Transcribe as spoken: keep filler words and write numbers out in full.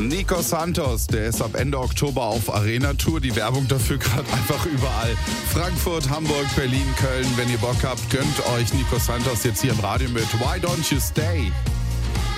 Nico Santos, der ist ab Ende Oktober auf Arena-Tour. Die Werbung dafür gerade einfach überall. Frankfurt, Hamburg, Berlin, Köln. Wenn ihr Bock habt, gönnt euch Nico Santos jetzt hier im Radio mit Why Don't You Stay?